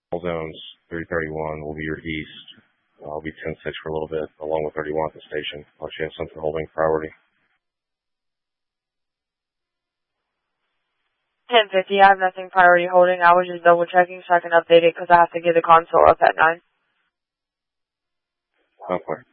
All zones 331 will be your east. I'll be 10-6 for a little bit, along with 31 at the station. I'll let you have something holding priority. 1050, I have nothing priority holding. I was just double checking so I can update it because I have to get the console up at 9. Okay.